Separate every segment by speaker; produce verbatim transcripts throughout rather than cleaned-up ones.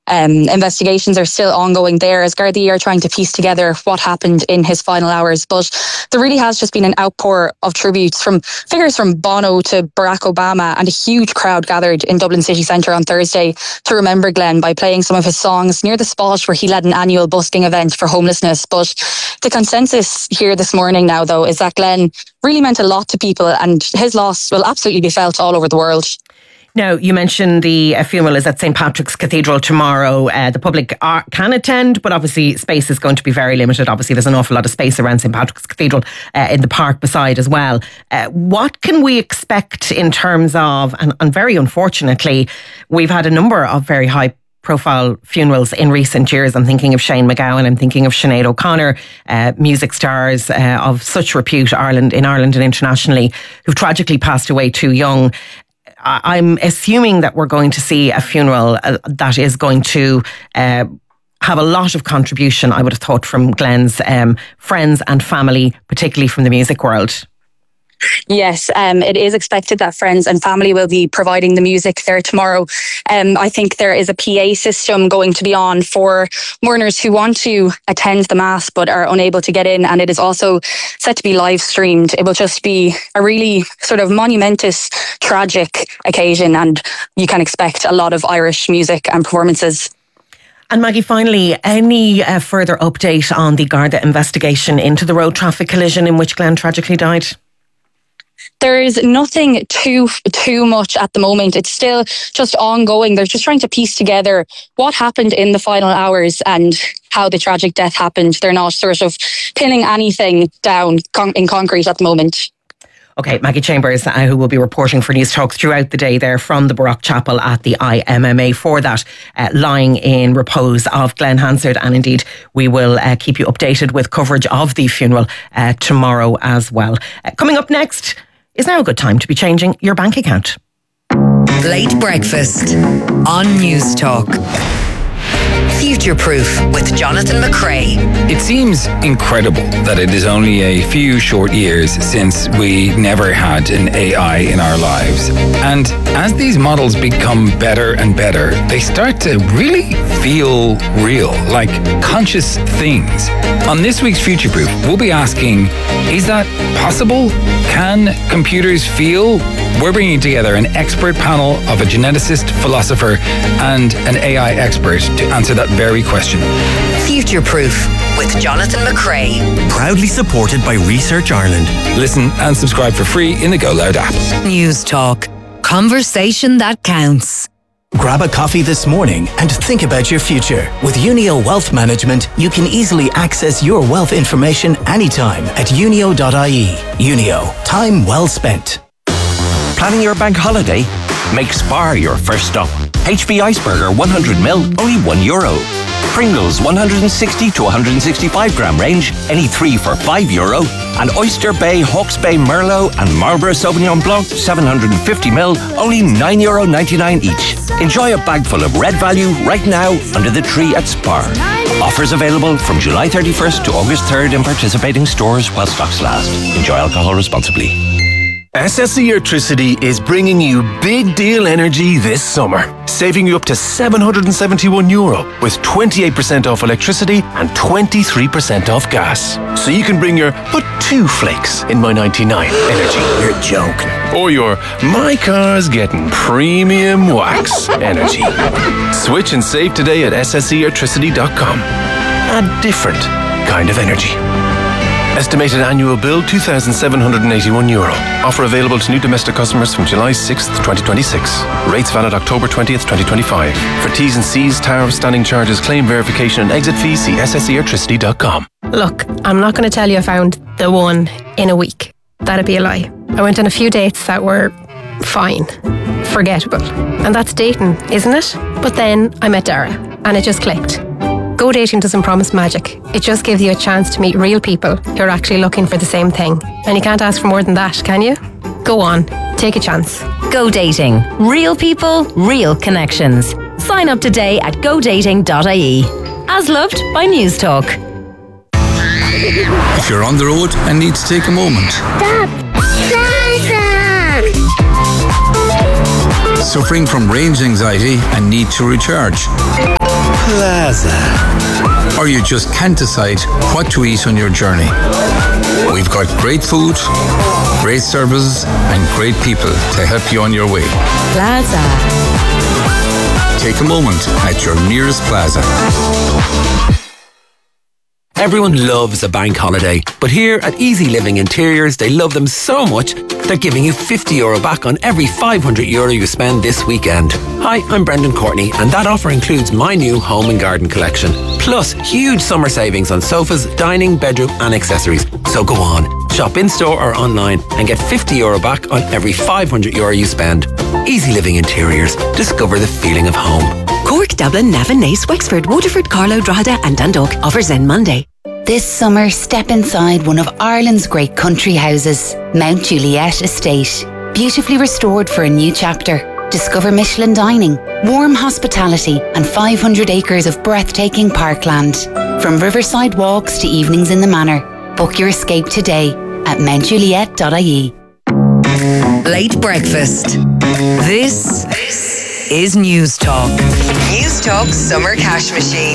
Speaker 1: Um, investigations are still ongoing there as Gardaí are trying to piece together what happened in his final hours. But there really has just been an outpour of tributes from figures from Bono to Barack Obama, and a huge crowd gathered in Dublin city centre on Thursday to remember Glenn by playing some of his songs near the spot where he led an annual busking event for homelessness. But the consensus here this morning now, though, is that Glenn really meant a lot to people, and his loss will absolutely be felt all over the world.
Speaker 2: Now, you mentioned the uh, funeral is at Saint Patrick's Cathedral tomorrow. Uh, the public are, can attend, but obviously space is going to be very limited. Obviously, there's an awful lot of space around Saint Patrick's Cathedral uh, in the park beside as well. Uh, what can we expect in terms of, and, and very unfortunately, we've had a number of very high profile funerals in recent years. I'm thinking of Shane MacGowan, I'm thinking of Sinead O'Connor, uh, music stars uh, of such repute Ireland in Ireland and internationally, who've tragically passed away too young. I'm assuming that we're going to see a funeral uh, that is going to uh, have a lot of contribution, I would have thought, from Glenn's um, friends and family, particularly from the music world.
Speaker 1: Yes, um, it is expected that friends and family will be providing the music there tomorrow. Um, I think there is a P A system going to be on for mourners who want to attend the Mass but are unable to get in, and it is also set to be live streamed. It will just be a really sort of monumentous, tragic occasion, and you can expect a lot of Irish music and performances.
Speaker 2: And Maggie, finally, any uh, further update on the Garda investigation into the road traffic collision in which Glenn tragically died?
Speaker 1: There's nothing too too much at the moment. It's still just ongoing. They're just trying to piece together what happened in the final hours and how the tragic death happened. They're not sort of pinning anything down con- in concrete at the moment.
Speaker 2: Okay, Maggie Chambers, uh, who will be reporting for News Talk throughout the day there from the Baroque Chapel at the I M M A for that uh, lying in repose of Glenn Hansard. And indeed, we will uh, keep you updated with coverage of the funeral uh, tomorrow as well. Uh, coming up next, is now a good time to be changing your bank account?
Speaker 3: Late Breakfast on News Talk. Future Proof with Jonathan McCrae.
Speaker 4: It seems incredible that it is only a few short years since we never had an A I in our lives. And as these models become better and better, they start to really feel real, like conscious things. On this week's Future Proof, we'll be asking, is that possible? Can computers feel? We're bringing together an expert panel of a geneticist, philosopher, and an A I expert to answer that very question.
Speaker 3: Future Proof with Jonathan McCrae.
Speaker 5: Proudly supported by Research Ireland.
Speaker 4: Listen and subscribe for free in the Go Loud app.
Speaker 3: News Talk. Conversation that counts.
Speaker 5: Grab a coffee this morning and think about your future. With Unio Wealth Management, you can easily access your wealth information anytime at unio dot I E. Unio. Time well spent.
Speaker 6: Planning your bank holiday? Make Spar your first stop. H B Iceberger one hundred mil, only one euro. Pringles one hundred sixty to one hundred sixty-five gram range, any three for five euro. And Oyster Bay, Hawke's Bay Merlot and Marlborough Sauvignon Blanc seven hundred fifty mil, only nine euro ninety-nine each. Enjoy a bag full of red value right now under the tree at Spar. Offers available from July thirty-first to August third in participating stores while stocks last. Enjoy alcohol responsibly.
Speaker 7: S S E Electricity is bringing you big deal energy this summer, saving you up to seven hundred seventy-one euro with twenty-eight percent off electricity and twenty-three percent off gas. So you can bring your put two flakes in my ninety-nine energy. You're joking. Or your my car's getting premium wax energy. Switch and save today at s s e electricity dot com. A different kind of energy. Estimated annual bill two thousand seven hundred eighty-one euro. Offer available to new domestic customers from July sixth, twenty twenty-six. Rates valid October twentieth, twenty twenty-five. For T's and C's, tariff, standing charges, claim verification and exit fees, see s s e electricity dot com.
Speaker 8: Look, I'm not going to tell you I found the one in a week. That'd be a lie. I went on a few dates that were fine, forgettable. And that's dating, isn't it? But then I met Dara and it just clicked. Go Dating doesn't promise magic. It just gives you a chance to meet real people who are actually looking for the same thing. And you can't ask for more than that, can you? Go on, take a chance.
Speaker 9: Go Dating. Real people, real connections. Sign up today at go dating dot I E. As loved by News Talk.
Speaker 10: If you're on the road and need to take a moment. Stop! Suffering from range anxiety and need to recharge. Plaza. Or you just can't decide what to eat on your journey. We've got great food, great services, and great people to help you on your way.
Speaker 9: Plaza.
Speaker 10: Take a moment at your nearest Plaza.
Speaker 11: Everyone loves a bank holiday, but here at Easy Living Interiors, they love them so much, they're giving you fifty euro back on every five hundred euro you spend this weekend. Hi, I'm Brendan Courtney, and that offer includes my new home and garden collection. Plus, huge summer savings on sofas, dining, bedroom and accessories. So go on, shop in-store or online and get fifty euro back on every five hundred euro you spend. Easy Living Interiors. Discover the feeling of home.
Speaker 12: Cork, Dublin, Navan, Naas, Wexford, Waterford, Carlow, Drogheda and Dundalk. Offers end Monday.
Speaker 13: This summer, step inside one of Ireland's great country houses, Mount Juliet Estate. Beautifully restored for a new chapter. Discover Michelin dining, warm hospitality and five hundred acres of breathtaking parkland. From riverside walks to evenings in the manor. Book your escape today at mount juliet dot I E.
Speaker 3: Late breakfast. This is News Talk. News Talk Summer Cash Machine.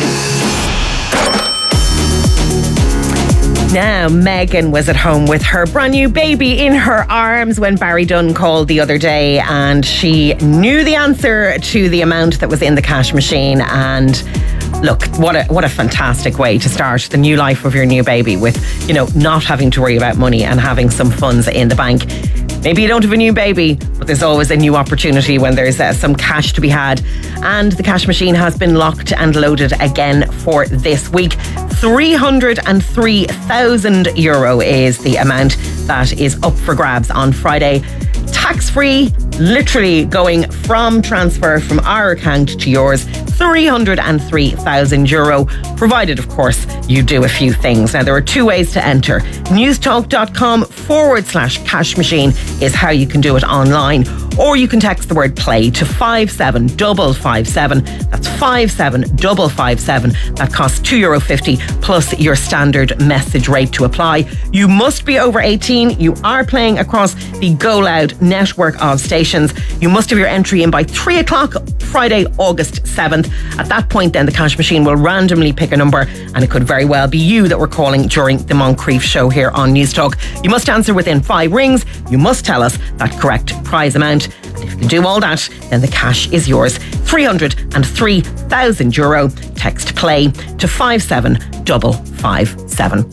Speaker 2: Now, Megan was at home with her brand new baby in her arms when Barry Dunn called the other day, and she knew the answer to the amount that was in the cash machine. And look, what a what a fantastic way to start the new life of your new baby, with, you know, not having to worry about money and having some funds in the bank. Maybe you don't have a new baby, but there's always a new opportunity when there's uh, some cash to be had. And the cash machine has been locked and loaded again for this week. three hundred three thousand euro is the amount that is up for grabs on Friday. Tax-free, literally going from transfer from our account to yours. three hundred three thousand euro, provided, of course, you do a few things. Now, there are two ways to enter. newstalk.com forward slash cash machine is how you can do it online. Or you can text the word play to five seven five five seven. That's five seven five five seven. That costs two euro fifty plus your standard message rate to apply. You must be over eighteen. You are playing across the Go Loud network of stations. You must have your entry in by three o'clock Friday, August seventh. At that point, then the cash machine will randomly pick a number, and it could very well be you that we're calling during the Moncrief show here on News Talk. You must answer within five rings. You must tell us that correct prize amount. And if you do all that, then the cash is yours. three hundred three thousand euro. Text play to five seven five five seven.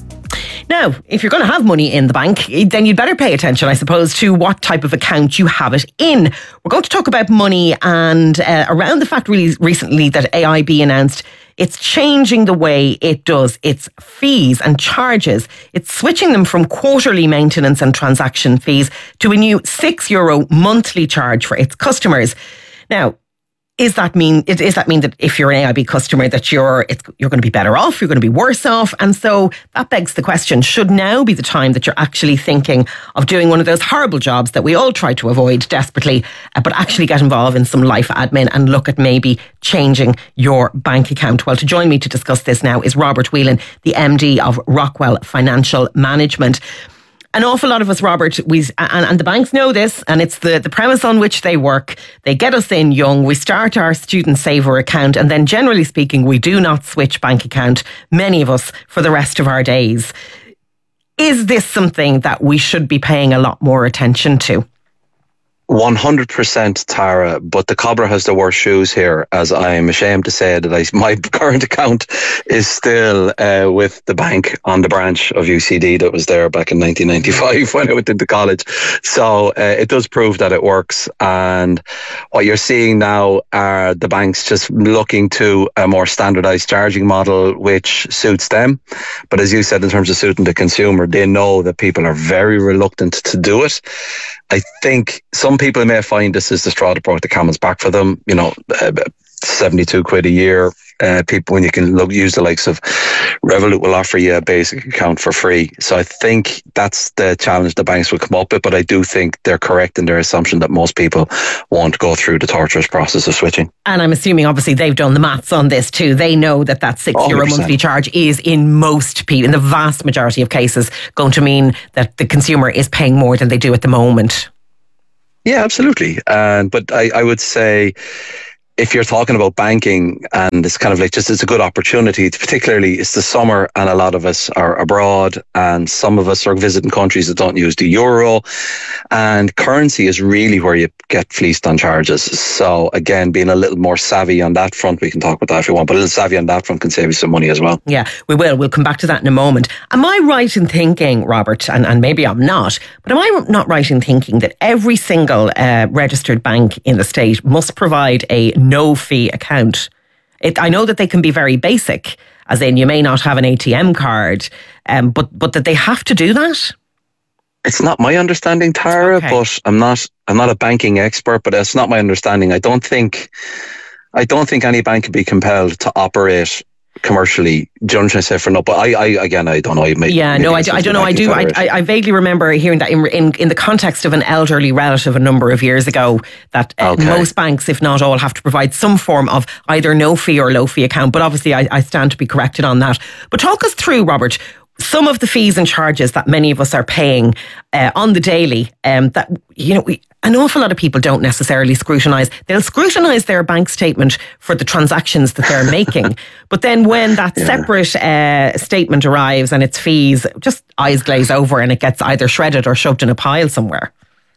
Speaker 2: Now, if you're going to have money in the bank, then you'd better pay attention, I suppose, to what type of account you have it in. We're going to talk about money and uh, around the fact really recently that A I B announced it's changing the way it does its fees and charges. It's switching them from quarterly maintenance and transaction fees to a new six euro monthly charge for its customers. Now, Is that mean? Does that mean that if you're an A I B customer, that you're it's, you're going to be better off? You're going to be worse off? And so that begs the question: should now be the time that you're actually thinking of doing one of those horrible jobs that we all try to avoid desperately, uh, but actually get involved in some life admin and look at maybe changing your bank account? Well, to join me to discuss this now is Robert Whelan, the M D of Rockwell Financial Management. An awful lot of us, Robert, we and, and the banks know this, and it's the, the premise on which they work. They get us in young. We start our student saver account, and then generally speaking, we do not switch bank account, many of us, for the rest of our days. Is this something that we should be paying a lot more attention to?
Speaker 14: one hundred percent, Tara, but the cobbler has the worst shoes here, as I'm ashamed to say that I, my current account is still uh, with the bank on the branch of U C D that was there back in nineteen ninety-five when I went into college. So uh, it does prove that it works, and what you're seeing now are the banks just looking to a more standardised charging model which suits them. But as you said, in terms of suiting the consumer, they know that people are very reluctant to do it. I think some people may find this is the straw that broke the camel's back for them. You know, uh, seventy-two quid a year. Uh, people, when you can look, use the likes of Revolut, will offer you a basic account for free. So I think that's the challenge the banks will come up with. But I do think they're correct in their assumption that most people won't go through the torturous process of switching.
Speaker 2: And I'm assuming, obviously, they've done the maths on this too. They know that that six euro monthly charge is, in most people, in the vast majority of cases, going to mean that the consumer is paying more than they do at the moment.
Speaker 14: Yeah, absolutely. And but I, I would say, if you're talking about banking, and it's kind of like just it's a good opportunity, particularly it's the summer and a lot of us are abroad and some of us are visiting countries that don't use the euro, and currency is really where you get fleeced on charges. So again, being a little more savvy on that front, we can talk about that if you want, but a little savvy on that front can save you some money as well.
Speaker 2: Yeah, we will. We'll come back to that in a moment. Am I right in thinking, Robert, and, and maybe I'm not, but am I not right in thinking that every single uh, registered bank in the state must provide a no-fee account? It, I know that they can be very basic, as in you may not have an A T M card, um, but but that they have to do that?
Speaker 14: It's not my understanding, Tara, okay. but I'm not I'm not a banking expert, but it's not my understanding. I don't think I don't think any bank can be compelled to operate commercially. Do you know what I'm saying? For no, but I, I again, I don't know. Maybe,
Speaker 2: yeah, no, I, do, I don't know. I do. I, I, I vaguely remember hearing that in, in in the context of an elderly relative a number of years ago, that uh, okay. most banks, if not all, have to provide some form of either no fee or low fee account. But obviously, I, I stand to be corrected on that. But talk us through, Robert, some of the fees and charges that many of us are paying uh, on the daily, um, that, you know, we, an awful lot of people don't necessarily scrutinise. They'll scrutinise their bank statement for the transactions that they're making. But then when that yeah. separate uh, statement arrives and its fees, just eyes glaze over and it gets either shredded or shoved in a pile somewhere.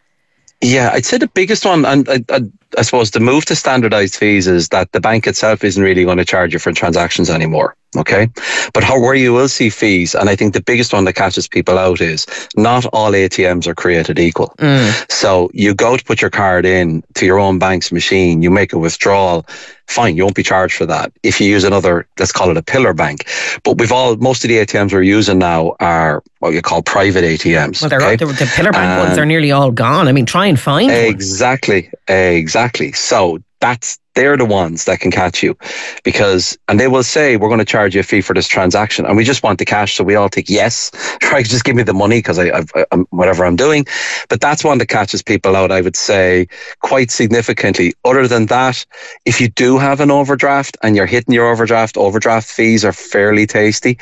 Speaker 14: Yeah, I'd say the biggest one, and I, I, I suppose the move to standardised fees is that the bank itself isn't really going to charge you for transactions anymore. Okay. But how, where you will see fees, and I think the biggest one that catches people out is not all A T Ms are created equal. Mm. So you go to put your card in to your own bank's machine, you make a withdrawal, fine, you won't be charged for that. If you use another, let's call it a pillar bank. But we've all, most of the A T Ms we're using now are what you call private A T Ms.
Speaker 2: Well, they're
Speaker 14: okay?
Speaker 2: all, the, the pillar bank um, ones are nearly all gone. I mean, try and find
Speaker 14: Exactly.
Speaker 2: one.
Speaker 14: Exactly. So that's, they're the ones that can catch you, because, and they will say, we're going to charge you a fee for this transaction and we just want the cash. So we all think, yes, right, just give me the money because I, I've, I'm, whatever I'm doing. But that's one that catches people out, I would say, quite significantly. Other than that, if you do have an overdraft and you're hitting your overdraft, overdraft fees are fairly tasty.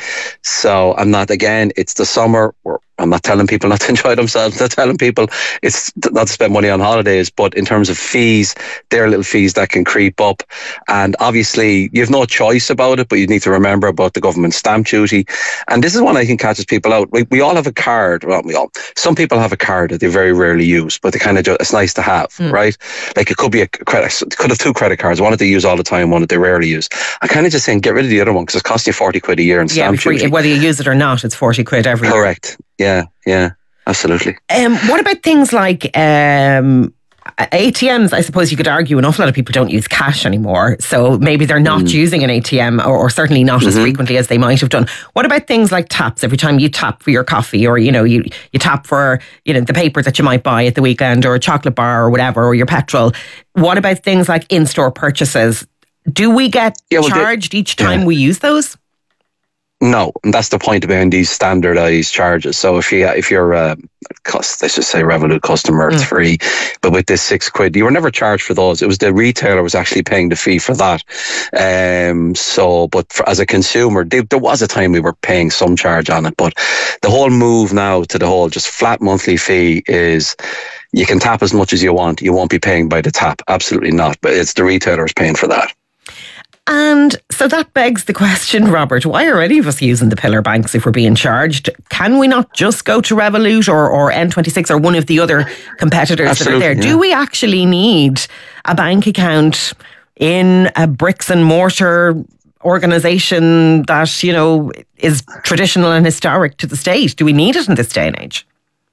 Speaker 14: So I'm not, again, it's the summer. We're, I'm not telling people not to enjoy themselves. I'm not telling people it's not to spend money on holidays. But in terms of fees, there are little fees that can creep up. And obviously, you have no choice about it, but you need to remember about the government stamp duty. And this is one I think catches people out. We, we all have a card. Well, we all. Some people have a card that they very rarely use, but they kind of just, it's nice to have, mm. right? Like it could be a credit, it could have two credit cards, one that they use all the time, one that they rarely use. I kind of just saying get rid of the other one because it's costing you forty quid a year in stamp
Speaker 2: yeah,
Speaker 14: duty.
Speaker 2: Whether you use it or not, it's forty quid every
Speaker 14: year.
Speaker 2: Correct.
Speaker 14: Yeah, yeah, absolutely.
Speaker 2: Um, what about things like um, A T Ms? I suppose you could argue an awful lot of people don't use cash anymore, so maybe they're not mm. using an A T M, or, or certainly not mm-hmm. as frequently as they might have done. What about things like taps? Every time you tap for your coffee, or you know, you you tap for you know the paper that you might buy at the weekend, or a chocolate bar, or whatever, or your petrol. What about things like in-store purchases? Do we get yeah, well, charged they, each time yeah. we use those?
Speaker 14: No, and that's the point behind these standardised charges. So if you if you're a let's just say Revolut customer, it's mm. free. But with this six quid, you were never charged for those. It was the retailer was actually paying the fee for that. Um. So, but for, as a consumer, they, there was a time we were paying some charge on it. But the whole move now to the whole just flat monthly fee is, you can tap as much as you want. You won't be paying by the tap. Absolutely not. But it's the retailers paying for that.
Speaker 2: And so that begs the question, Robert, why are any of us using the pillar banks if we're being charged? Can we not just go to Revolut or, or N twenty-six or one of the other competitors Absolutely, that are there? Yeah. Do we actually need a bank account in a bricks and mortar organisation that, you know, is traditional and historic to the state? Do we need it in this day and age?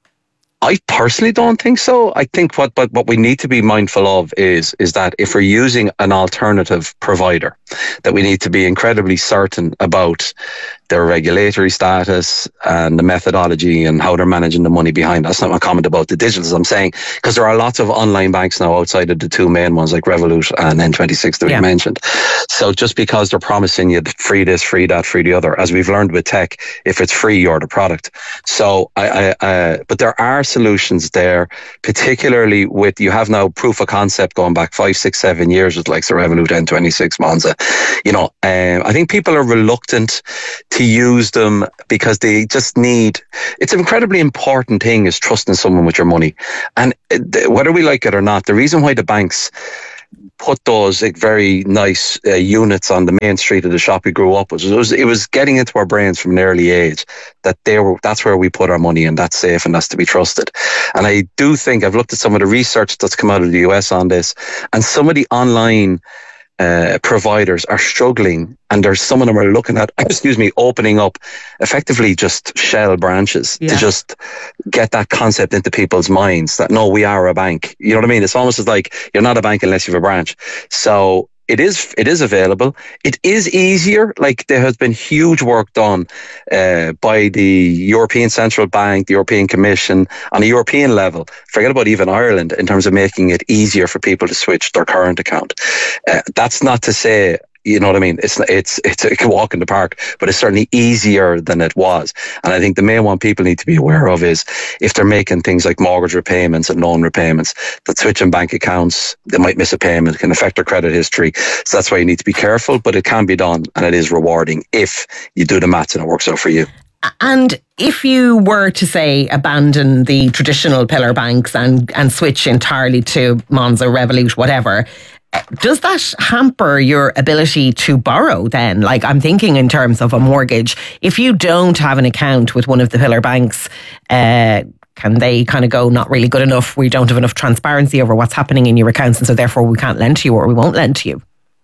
Speaker 14: I personally don't think so. I think what but what we need to be mindful of is is that if we're using an alternative provider, that we need to be incredibly certain about their regulatory status and the methodology and how they're managing the money behind. That's not my comment about the digitals. I'm saying because there are lots of online banks now outside of the two main ones like Revolut and N twenty-six that yeah. we mentioned. So just because they're promising you free this, free that, free the other, as we've learned with tech, if it's free, you're the product. So I, I uh, but there are solutions there, particularly with, you have now proof of concept going back five, six, seven years with like the Revolut, N twenty-six, Monza. You know, um, I think people are reluctant to use them because they just need, it's an incredibly important thing is trusting someone with your money. And whether we like it or not, the reason why the banks put those like, very nice uh, units on the main street of the shop we grew up with. It was, it was getting into our brains from an early age that they were, that's where we put our money and that's safe and that's to be trusted. And I do think I've looked at some of the research that's come out of the U S on this, and some of the online Uh, providers are struggling, and there's some of them are looking at, excuse me, opening up effectively just shell branches yeah. to just get that concept into people's minds that no, we are a bank. You know what I mean? It's almost as like you're not a bank unless you have a branch. So it is, it is available. It is easier. Like there has been huge work done uh, by the European Central Bank, the European Commission on a European level. Forget about even Ireland in terms of making it easier for people to switch their current account. Uh, that's not to say, you know what I mean? It's it's it's a walk in the park, but it's certainly easier than it was. And I think the main one people need to be aware of is if they're making things like mortgage repayments and loan repayments, that switching bank accounts, they might miss a payment, can affect their credit history. So that's why you need to be careful, but it can be done and it is rewarding if you do the maths and it works out for you.
Speaker 2: And if you were to say abandon the traditional pillar banks and, and switch entirely to Monzo, Revolut, whatever, does that hamper your ability to borrow then? Like I'm thinking in terms of a mortgage. If you don't have an account with one of the pillar banks, uh, can they kind of go, not really good enough, we don't have enough transparency over what's happening in your accounts and so therefore we can't lend to you or we won't lend to you?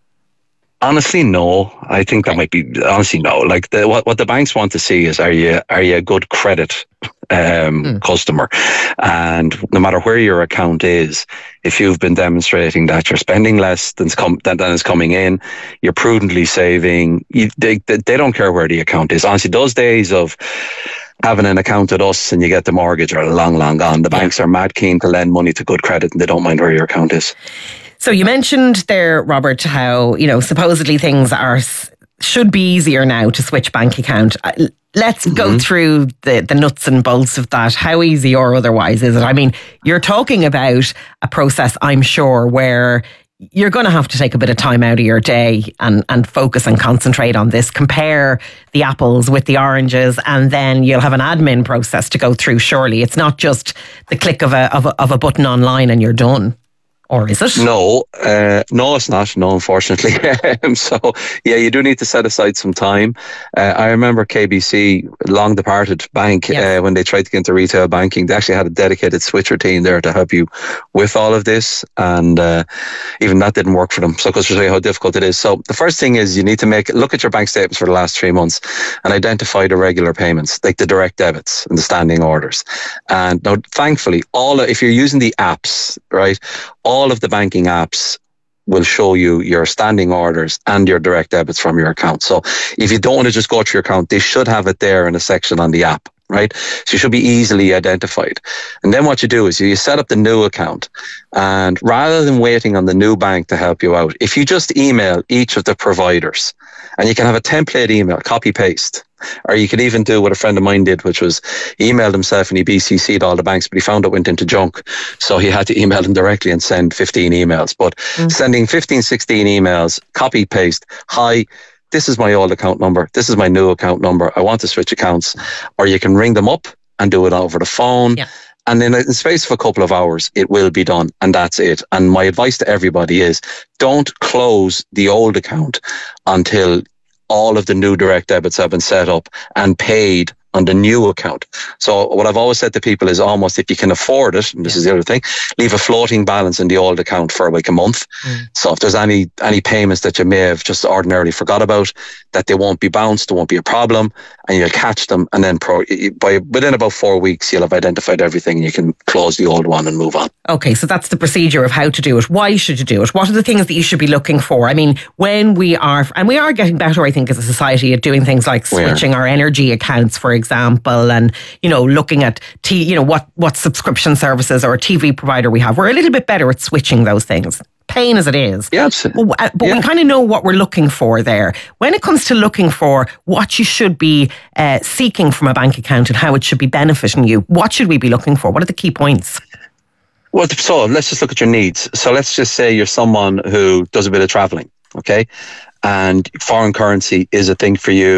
Speaker 14: Honestly, no. I think that might be, honestly, no. Like the, what, what the banks want to see is, are you, are you a good credit um, mm. customer? And no matter where your account is, if you've been demonstrating that you're spending less than, com- than, than is coming in, you're prudently saving, you, they, they don't care where the account is. Honestly, those days of having an account at us and you get the mortgage are long, long gone. The banks are mad keen to lend money to good credit and they don't mind where your account is.
Speaker 2: So you mentioned there, Robert, how, you know, supposedly things are should be easier now to switch bank account. Let's mm-hmm. go through the, the nuts and bolts of that. How easy or otherwise is it? I mean, you're talking about a process, I'm sure, where you're going to have to take a bit of time out of your day and, and focus and concentrate on this. Compare the apples with the oranges, and then you'll have an admin process to go through. Surely it's not just the click of a of a, of a button online and you're done. Or is it?
Speaker 14: No, uh, no, it's not. No, unfortunately. So, yeah, you do need to set aside some time. Uh, I remember K B C, long departed bank, yes. uh, when they tried to get into retail banking, they actually had a dedicated switcher team there to help you with all of this. And uh, even that didn't work for them. So, because to show you how difficult it is. So, the first thing is you need to make look at your bank statements for the last three months and identify the regular payments, like the direct debits and the standing orders. And now, thankfully, all if you're using the apps, right, all of the banking apps will show you your standing orders and your direct debits from your account. So if you don't want to just go to your account, they should have it there in a section on the app, right? So you should be easily identified. And then what you do is you set up the new account, and rather than waiting on the new bank to help you out, if you just email each of the providers, and you can have a template email, copy paste. Or you could even do what a friend of mine did, which was he emailed himself and he B C C'd all the banks, but he found it went into junk. So he had to email them directly and send fifteen emails. But mm. sending fifteen, sixteen emails, copy, paste, hi, this is my old account number. This is my new account number. I want to switch accounts. Or you can ring them up and do it over the phone. Yeah. And then in the space of a couple of hours, it will be done. And that's it. And my advice to everybody is don't close the old account until all of the new direct debits have been set up and paid on the new account. So what I've always said to people is almost if you can afford it, and this yeah. is the other thing, leave a floating balance in the old account for like a month. Mm. So if there's any any payments that you may have just ordinarily forgot about, that they won't be bounced, there won't be a problem, and you'll catch them. And then pro, by within about four weeks, you'll have identified everything and you can close the old one and move on.
Speaker 2: Okay, so that's the procedure of how to do it. Why should you do it? What are the things that you should be looking for? I mean, when we are, and we are getting better, I think, as a society at doing things like switching our energy accounts, for example, and, you know, looking at, t- you know, what, what subscription services or T V provider we have. We're a little bit better at switching those things. Pain as it is.
Speaker 14: Yeah, absolutely.
Speaker 2: But, but
Speaker 14: yeah.
Speaker 2: we kind of know what we're looking for there. When it comes to looking for what you should be uh, seeking from a bank account and how it should be benefiting you, what should we be looking for? What are the key points?
Speaker 14: Well, so let's just look at your needs. So let's just say you're someone who does a bit of traveling, okay? And foreign currency is a thing for you.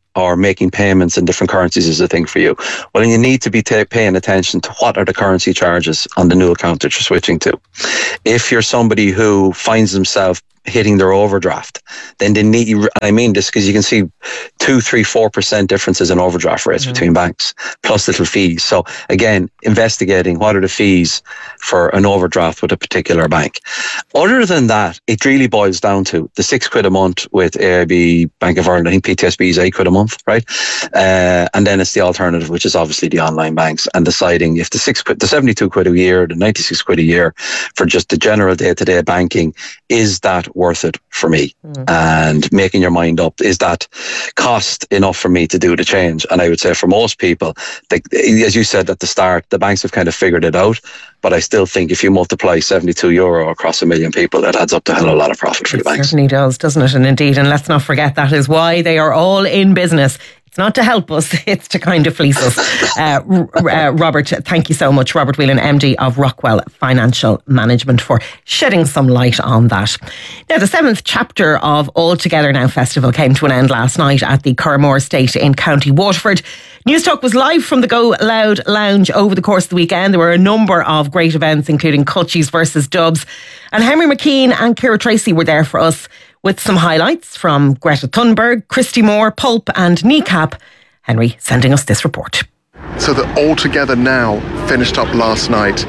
Speaker 14: or making payments in different currencies is a thing for you, well, you need to be t- paying attention to what are the currency charges on the new account that you're switching to. If you're somebody who finds themselves hitting their overdraft, then they need, I mean this because you can see two, three, four percent differences in overdraft rates mm-hmm. between banks, plus little fees. So again, investigating what are the fees for an overdraft with a particular bank. Other than that, it really boils down to the six quid a month with A I B, Bank of Ireland. I think P T S B is eight quid a month, right? Uh, and then it's the alternative, which is obviously the online banks, and deciding if the six quid, the seventy-two quid a year, the ninety-six quid a year for just the general day-to-day banking, is that worth it for me? Mm. And making your mind up, is that cost enough for me to do the change? And I would say for most people, they, as you said at the start, the banks have kind of figured it out. But I still think if you multiply seventy-two euro across a million people, that adds up to a hell of a lot of profit for
Speaker 2: it
Speaker 14: the banks.
Speaker 2: It certainly does, doesn't it? And indeed, and let's not forget, that is why they are all in business. It's not to help us, it's to kind of fleece us. Uh, uh, Robert, thank you so much. Robert Whelan, M D of Rockwell Financial Management, for shedding some light on that. Now, the seventh chapter of All Together Now Festival came to an end last night at the Curramore Estate in County Waterford. News Talk was live from the Go Loud Lounge over the course of the weekend. There were a number of great events, including Culchies versus Dubs. And Henry McKean and Ciara Tracy were there for us with some highlights from Greta Thunberg, Christy Moore, Pulp and Kneecap. Henry sending us this report.
Speaker 15: So the All Together Now finished up last night,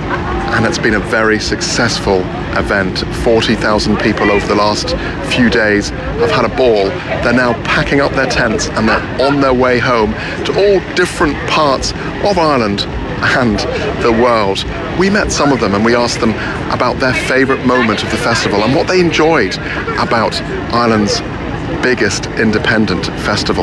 Speaker 15: and it's been a very successful event. forty thousand people over the last few days have had a ball. They're now packing up their tents and they're on their way home to all different parts of Ireland and the world. We met some of them and we asked them about their favourite moment of the festival and what they enjoyed about Ireland's biggest independent festival.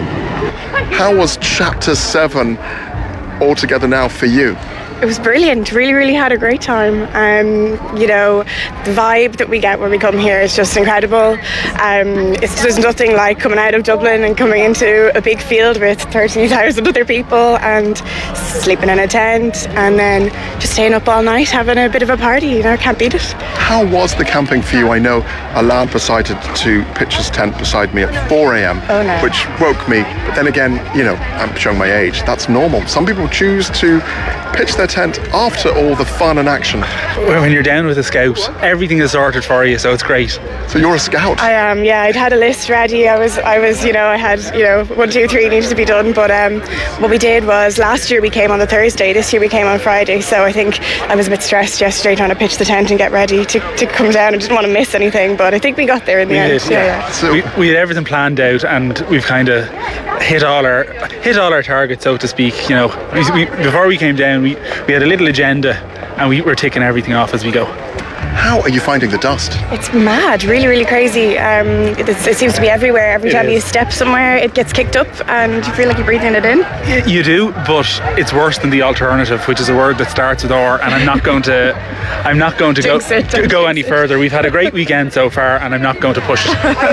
Speaker 15: How was Chapter seven All Together Now for you?
Speaker 16: It was brilliant. Really, really had a great time. Um, you know, the vibe that we get when we come here is just incredible. Um, it's there's nothing like coming out of Dublin and coming into a big field with thirty thousand other people and sleeping in a tent and then just staying up all night having a bit of a party. You know, can't beat it.
Speaker 15: How was the camping for you? I know a lad decided to pitch his tent beside me at four a.m,
Speaker 16: oh, no.
Speaker 15: which woke me. But then again, you know, I'm showing my age. That's normal. Some people choose to pitch their tent after all the fun and action.
Speaker 17: When you're down with a scout, everything is sorted for you, so it's great.
Speaker 15: So you're a scout?
Speaker 16: I am, yeah. I'd had a list ready. I was, I was, you know, I had, you know, one, two, three needed to be done. But um, what we did was last year we came on the Thursday. This year we came on Friday. So I think I was a bit stressed yesterday trying to pitch the tent and get ready to, to come down. I didn't want to miss anything, but I think we got there in the
Speaker 17: we
Speaker 16: end.
Speaker 17: Did, yeah. yeah.
Speaker 15: So
Speaker 17: we, we had everything planned out, and we've kind of hit all our hit all our targets, so to speak. You know, we, we, before we came down, we, we had a little agenda, and we were ticking everything off as we go.
Speaker 15: How are you finding the dust?
Speaker 16: It's mad, really, really crazy. Um, it, it seems to be everywhere. Every time you step somewhere, it gets kicked up, and you feel like you're breathing it in.
Speaker 17: You do, but it's worse than the alternative, which is a word that starts with R. And I'm not going to, I'm not going to go to go any further. We've had a great weekend so far, and I'm not going to push it.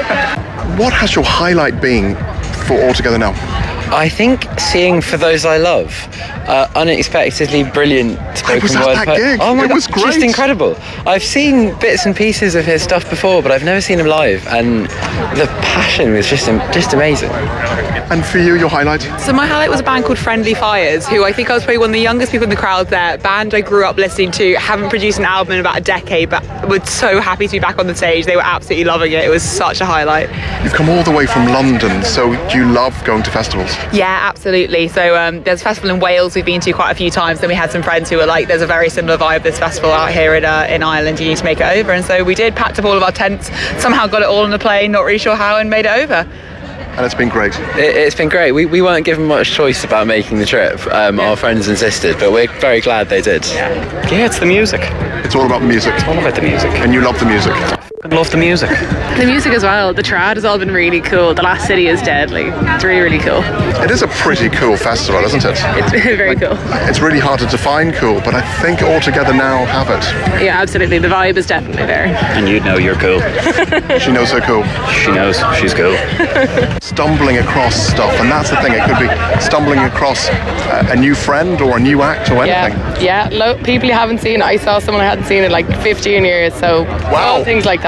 Speaker 15: What has your highlight been for All Together Now?
Speaker 18: I think seeing For Those I Love, uh, unexpectedly brilliant spoken
Speaker 15: I was at
Speaker 18: word.
Speaker 15: That
Speaker 18: po-
Speaker 15: gig.
Speaker 18: Oh my
Speaker 15: it
Speaker 18: god,
Speaker 15: was great.
Speaker 18: Just incredible. I've seen bits and pieces of his stuff before, but I've never seen him live, and the passion was just just amazing.
Speaker 15: And for you, your highlight?
Speaker 19: So my highlight was a band called Friendly Fires, who I think I was probably one of the youngest people in the crowd there. Band I grew up listening to, haven't produced an album in about a decade, but were so happy to be back on the stage. They were absolutely loving it. It was such a highlight.
Speaker 15: You've come all the way from London, so do you love going to festivals?
Speaker 19: Yeah, absolutely. So um, there's a festival in Wales we've been to quite a few times. Then we had some friends who were like, there's a very similar vibe this festival out here in, uh, in Ireland. You need to make it over. And so we did, packed up all of our tents, somehow got it all on the plane, not really sure how, and made it over.
Speaker 15: And it's been great.
Speaker 18: It, it's been great. We, we weren't given much choice about making the trip. Um, yeah. Our friends insisted, but we're very glad they did.
Speaker 17: Yeah, yeah, it's the music.
Speaker 15: It's all about music.
Speaker 17: It's all about the music.
Speaker 15: And you love the music.
Speaker 17: I love the music.
Speaker 20: The music as well. The trad has all been really cool. The Last City is deadly. It's really, really cool.
Speaker 15: It is a pretty cool festival, isn't it?
Speaker 20: It's very cool.
Speaker 15: It's really hard to define cool, but I think All Together Now have it.
Speaker 20: Yeah, absolutely. The vibe is definitely there.
Speaker 17: And you know you're cool.
Speaker 15: She knows her cool.
Speaker 17: She knows she's cool.
Speaker 15: Stumbling across stuff, and that's the thing. It could be stumbling across a, a new friend or a new act or anything.
Speaker 20: Yeah, yeah. Lo- people you haven't seen. I saw someone I hadn't seen in like fifteen years, so
Speaker 15: wow.
Speaker 20: all things like that.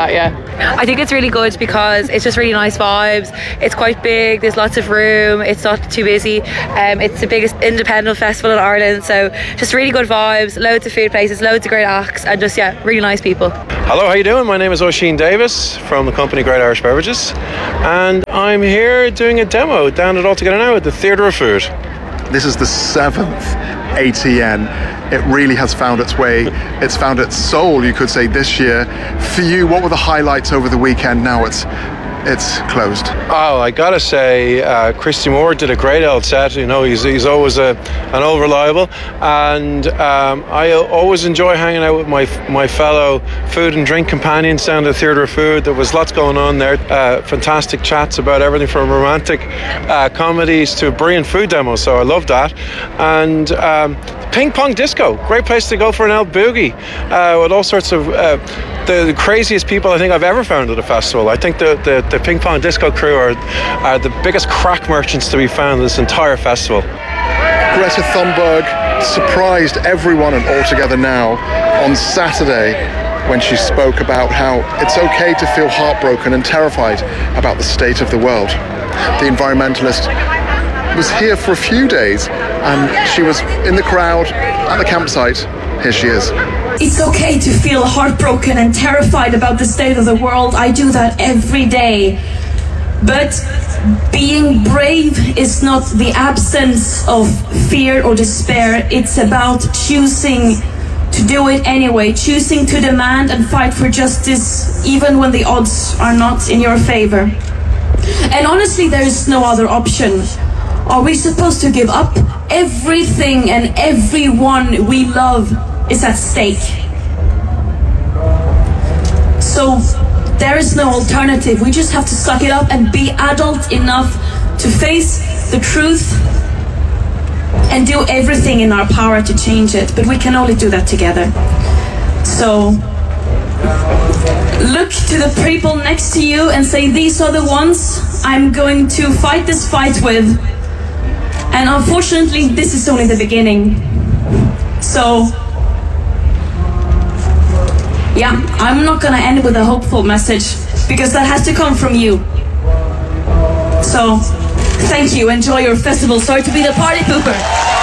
Speaker 20: that, yeah.
Speaker 21: I think it's really good because it's just really nice vibes. It's quite big, there's lots of room, it's not too busy. Um, it's the biggest independent festival in Ireland, so just really good vibes, loads of food places, loads of great acts, and just, yeah, really nice people.
Speaker 22: Hello, how you doing? My name is Oisin Davis from the company Great Irish Beverages, and I'm here doing a demo down at Altogether Now at the Theatre of Food.
Speaker 15: This is the seventh A T N. It really has found its way, it's found its soul, you could say, this year. For you, what were the highlights over the weekend? Now it's it's closed.
Speaker 22: Oh, I gotta say, uh, Christy Moore did a great old set. You know, he's he's always a, an old reliable, and um, I always enjoy hanging out with my my fellow food and drink companions down at the Theatre of Food. There was lots going on there. Uh, fantastic chats about everything from romantic uh, comedies to brilliant food demos. So I loved that, and. Um, Ping Pong Disco, great place to go for an El Boogie, uh, with all sorts of uh, the, the craziest people I think I've ever found at a festival. I think the, the, the Ping Pong Disco crew are, are the biggest crack merchants to be found in this entire festival.
Speaker 15: Greta Thunberg surprised everyone at Altogether Now on Saturday when she spoke about how it's okay to feel heartbroken and terrified about the state of the world. The environmentalist was here for a few days, and she was in the crowd at the campsite. Here she is.
Speaker 23: It's okay to feel heartbroken and terrified about the state of the world. I do that every day. But being brave is not the absence of fear or despair. It's about choosing to do it anyway, choosing to demand and fight for justice even when the odds are not in your favor. And honestly, there is no other option. Are we supposed to give up? Everything and everyone we love is at stake. So there is no alternative. We just have to suck it up and be adult enough to face the truth and do everything in our power to change it. But we can only do that together. So look to the people next to you and say, these are the ones I'm going to fight this fight with. And unfortunately, this is only the beginning. So, yeah, I'm not gonna end with a hopeful message because that has to come from you. So, thank you, enjoy your festival. Sorry to be the party pooper.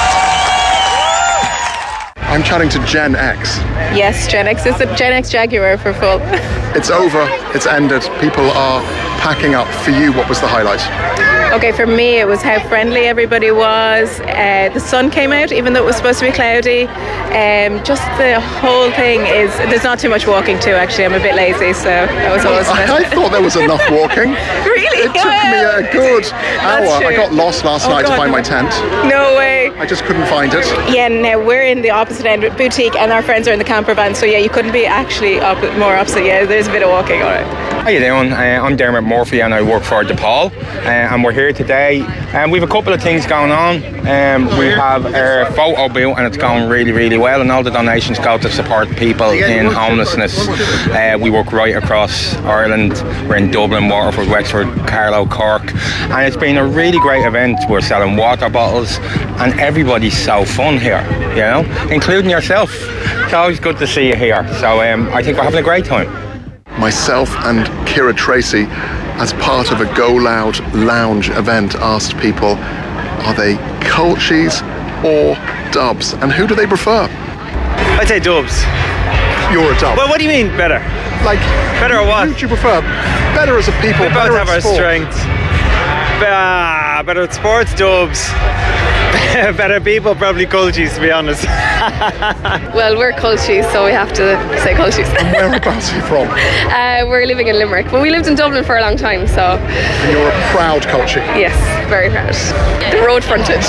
Speaker 15: I'm chatting to Gen X.
Speaker 20: Yes, Gen X is a Gen X Jaguar for full.
Speaker 15: It's over, it's ended, people are packing up. For you, what was the highlight?
Speaker 20: Okay, for me it was how friendly everybody was. Uh, the sun came out even though it was supposed to be cloudy. Um, just the whole thing is, there's not too much walking too actually, I'm a bit lazy, so that was always
Speaker 15: I, I thought there was enough walking.
Speaker 20: Really?
Speaker 15: It took me a good hour. I got lost last
Speaker 20: oh,
Speaker 15: night
Speaker 20: God,
Speaker 15: to find
Speaker 20: no.
Speaker 15: my tent.
Speaker 20: No way.
Speaker 15: I just couldn't find it.
Speaker 20: Yeah, now we're in the opposite end with boutique and our friends are in the camper van, so yeah, you couldn't be actually op- more opposite. Yeah, there's a bit of walking, alright.
Speaker 24: How you doing? Uh, I'm Dermot Murphy and I work for DePaul, uh, and we're here today. Um, we have a couple of things going on. Um, we have our photo booth and it's going really, really well, and all the donations go to support people in homelessness. Uh, we work right across Ireland. We're in Dublin, Waterford, Wexford, Carlow, Cork, and it's been a really great event. We're selling water bottles and everybody's so fun here, you know, including yourself. It's always good to see you here. So um, I think we're having a great time.
Speaker 15: Myself and Kira Tracy, as part of a Go Loud Lounge event, asked people, are they Colchies or Dubs? And who do they prefer?
Speaker 25: I'd say Dubs.
Speaker 15: You're a Dub.
Speaker 25: Well, what do you mean better?
Speaker 15: Like,
Speaker 25: better or what?
Speaker 15: Who do you prefer? Better as a people,
Speaker 25: we both
Speaker 15: better
Speaker 25: have
Speaker 15: at
Speaker 25: our
Speaker 15: sport.
Speaker 25: strengths. Ah, better at sports, Dubs. Better people, probably Colchies, to be honest.
Speaker 26: Well, we're Colchies, so we have to say Colchies.
Speaker 15: And whereabouts are you from?
Speaker 26: Uh, we're living in Limerick, but we lived in Dublin for a long time, so...
Speaker 15: And you're a proud Colchie?
Speaker 26: Yes, very proud. The road frontage.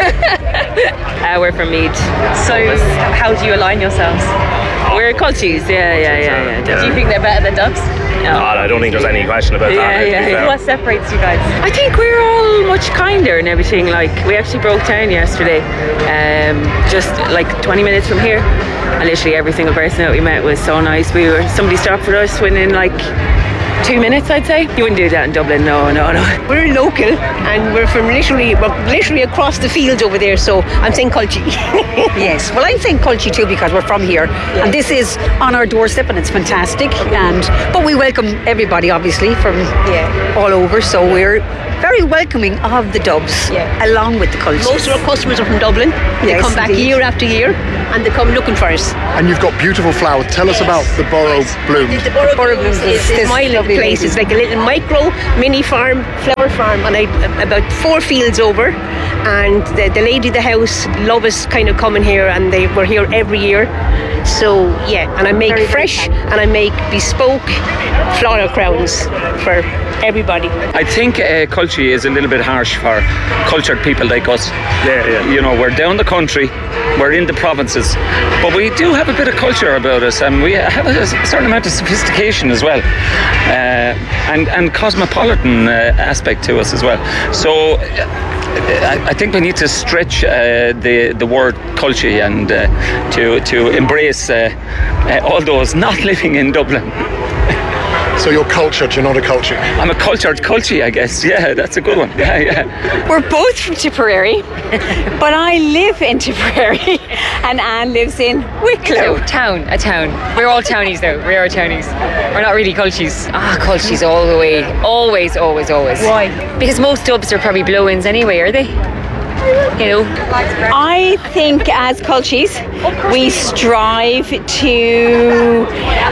Speaker 27: uh, we're from Meath. So, how do you align yourselves? We're Colchies, yeah, yeah, yeah, yeah.
Speaker 26: Do you think they're better than Dubs?
Speaker 27: No.
Speaker 28: I don't think there's any question about
Speaker 27: yeah,
Speaker 28: that.
Speaker 27: Yeah, yeah.
Speaker 28: What
Speaker 27: separates you guys? I think we're all much kinder and everything. Like, we actually broke down yesterday, um, just like twenty minutes from here, and literally every single person that we met was so nice. We were somebody stopped for us within like two minutes, I'd say. You wouldn't do that in Dublin, no, no, no.
Speaker 1: We're local and we're from literally, well, literally across the fields over there, so I'm saying Culchie.
Speaker 4: Yes, well, I'm saying Culchie too because we're from here, yeah. And this is on our doorstep and it's fantastic. And but we welcome everybody, obviously, from yeah. all over, so we're very welcoming of the Dubs, yeah. along with the culture.
Speaker 1: Most of our customers are from Dublin. They yes, come back indeed. year after year, and they come looking for us.
Speaker 15: And you've got beautiful flowers. Tell us about the Borough Bloom.
Speaker 1: The, the Borough, Borough Bloom is, is my little place. Lady. It's like a little micro mini farm, flower farm, and I about four fields over. And the, the lady of the house love us kind of coming here, and they were here every year. So yeah, and I make very, fresh very and I make bespoke floral crowns for everybody.
Speaker 5: I think uh, Culchie is a little bit harsh for cultured people like us. Yeah, yeah. You know, we're down the country, we're in the provinces, but we do have a bit of culture about us, and we have a certain amount of sophistication as well, uh, and and cosmopolitan uh, aspect to us as well. So. Uh, I think we need to stretch uh, the the word culture and uh, to to embrace uh, uh, all those not living in Dublin.
Speaker 15: So you're cultured, you're not a culture.
Speaker 5: I'm a cultured culture, I guess. Yeah, that's a good one. Yeah, yeah.
Speaker 1: We're both from Tipperary, but I live in Tipperary, and Anne lives in Wicklow.
Speaker 27: So, town, a town. We're all townies, though. We are townies. We're not really culchies. Ah, culchies all the way. Always, always, always.
Speaker 1: Why?
Speaker 27: Because most Dubs are probably blow-ins anyway, are they? You know,
Speaker 1: I think as culchies we strive to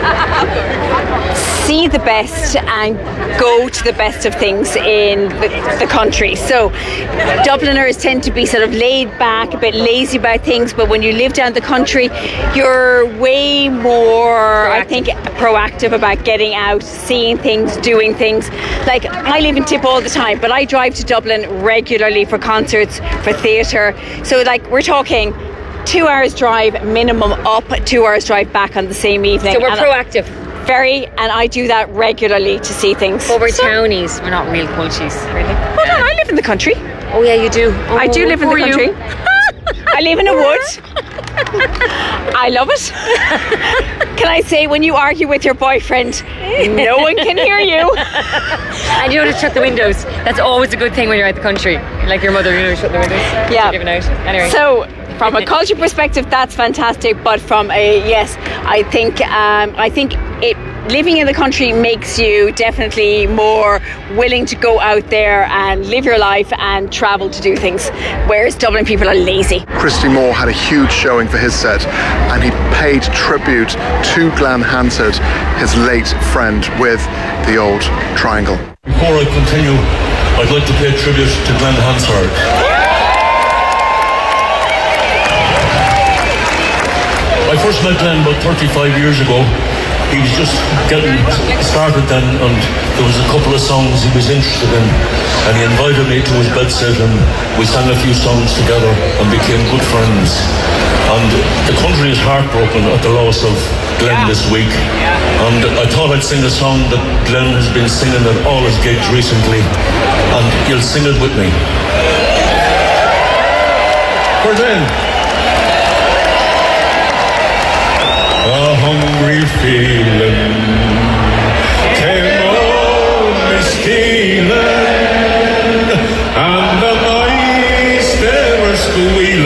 Speaker 1: see the best and go to the best of things in the, the country. So Dubliners tend to be sort of laid back, a bit lazy about things, but when you live down the country you're way more, proactive. I think, proactive about getting out, seeing things, doing things. Like, I live in Tip all the time, but I drive to Dublin regularly for concerts, for theatre. So like, we're talking two hours drive minimum up, two hours drive back on the same evening.
Speaker 27: So we're
Speaker 1: and
Speaker 27: proactive.
Speaker 1: Very, and I do that regularly to see things.
Speaker 27: But we're so, townies, we're not real culchies, really.
Speaker 1: Well, yeah. I live in the country.
Speaker 27: Oh yeah, you do. Oh,
Speaker 1: I do live in the country.
Speaker 27: You?
Speaker 1: I live in a wood. I love it. Can I say, when you argue with your boyfriend, no one can hear you.
Speaker 27: And you know to shut the windows. That's always a good thing when you're out the country. Like your mother, you know, shut the windows.
Speaker 1: Yeah.
Speaker 27: Giving out. Anyway.
Speaker 1: So, from a culture perspective, that's fantastic. But from a yes, I think um, I think it. Living in the country makes you definitely more willing to go out there and live your life and travel to do things, whereas Dublin people are lazy.
Speaker 15: Christy Moore had a huge showing for his set, and he paid tribute to Glenn Hansard, his late friend, with the old triangle.
Speaker 6: Before I continue, I'd like to pay tribute to Glenn Hansard. I first met Glenn about thirty-five years ago. He was just getting started then, and there was a couple of songs he was interested in, and he invited me to his bedside, and we sang a few songs together and became good friends. And the country is heartbroken at the loss of Glenn yeah. this week, and I thought I'd sing a song that Glenn has been singing at all his gigs recently, and you'll sing it with me. For Glenn. A hungry feeling came on me stealing, and the mice they were squealing.